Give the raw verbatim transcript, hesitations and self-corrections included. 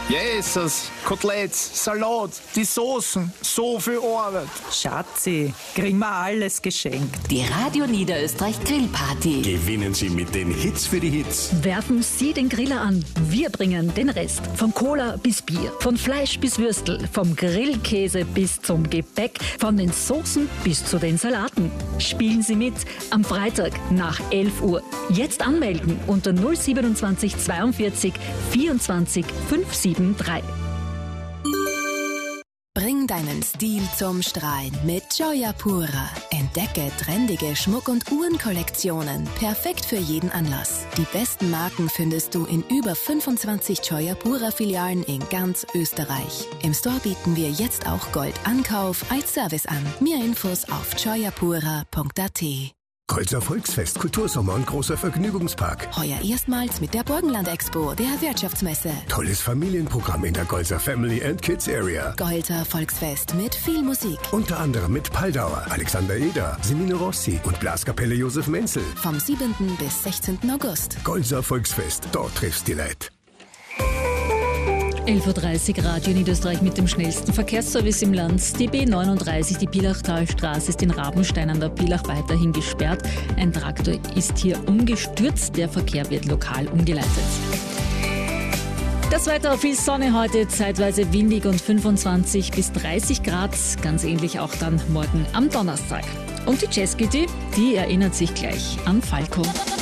Jesus, Koteletts, Salat, die Soßen, so viel Arbeit. Schatzi, kriegen wir alles geschenkt. Die Radio Niederösterreich Grillparty. Gewinnen Sie mit den Hits für die Hits. Werfen Sie den Griller an. Wir bringen den Rest. Von Cola bis Bier, von Fleisch bis Würstel, vom Grillkäse bis zum Gebäck, von den Soßen bis zu den Salaten. Spielen Sie mit am Freitag nach elf Uhr. Jetzt anmelden unter null siebenundzwanzig zweiundvierzig vierundzwanzig fünfundsiebzig drei. Bring deinen Stil zum Strahlen mit Joyapura. Entdecke trendige Schmuck- und Uhrenkollektionen. Perfekt für jeden Anlass. Die besten Marken findest du in über fünfundzwanzig Joyapura-Filialen in ganz Österreich. Im Store bieten wir jetzt auch Goldankauf als Service an. Mehr Infos auf joyapura punkt a t. Golzer Volksfest, Kultursommer und großer Vergnügungspark. Heuer erstmals mit der Burgenland Expo, der Wirtschaftsmesse. Tolles Familienprogramm in der Golzer Family and Kids Area. Golzer Volksfest mit viel Musik. Unter anderem mit Paldauer, Alexander Eder, Semino Rossi und Blaskapelle Josef Menzel. Vom siebenten bis sechzehnten August. Golzer Volksfest, dort triffst die Leute. elf Uhr dreißig Radio Niederösterreich mit dem schnellsten Verkehrsservice im Land. Die B neununddreißig, die Pilachtalstraße, ist in Rabenstein an der Pilach weiterhin gesperrt. Ein Traktor ist hier umgestürzt. Der Verkehr wird lokal umgeleitet. Das Wetter, viel Sonne heute, zeitweise windig und fünfundzwanzig bis dreißig Grad. Ganz ähnlich auch dann morgen am Donnerstag. Und die Jazzkitty, die erinnert sich gleich an Falco.